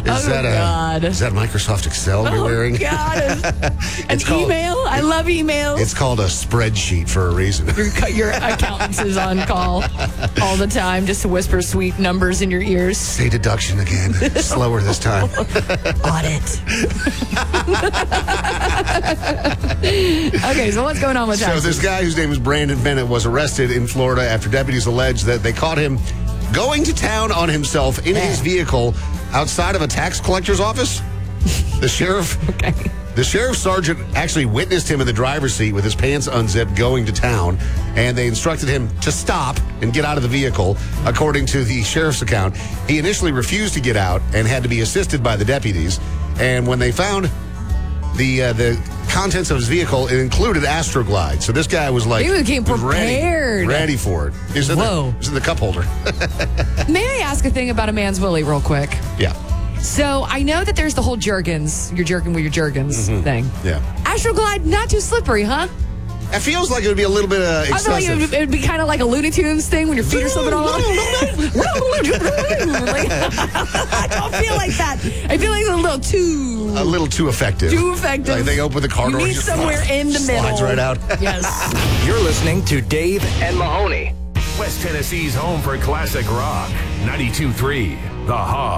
God. Is that Microsoft Excel you're wearing? God. An email? I love emails. It's called a spreadsheet for a reason. Your accountant is on call all the time just to whisper sweet numbers in your ears. Say deduction again. Slower this time. Audit. Okay, so what's going on with that? So this guy whose name is Brandon Bennett was arrested in Florida after deputies alleged that they caught him going to town on himself in his vehicle outside of a tax collector's office. The sheriff's sergeant actually witnessed him in the driver's seat with his pants unzipped going to town, and they instructed him to stop and get out of the vehicle. According to the sheriff's account, he initially refused to get out and had to be assisted by the deputies. And when they found the contents of his vehicle, it included Astroglide. So this guy was like, he came prepared, ready for it. It was in the cup holder. May I ask a thing about a man's willy real quick? Yeah. So I know that there's the whole Jergens, you're jerking with your Jergens thing. Yeah. Astroglide, not too slippery, huh? It feels like it would be a little bit excessive. I feel like it would be kind of like a Looney Tunes thing when your feet are slipping all over. I don't feel like that. I feel like it's a little too effective. Too effective. Like they open the car door. You need somewhere in the middle. Slides right out. Yes. You're listening to Dave and Mahoney, West Tennessee's home for classic rock. 92.3 The Hog.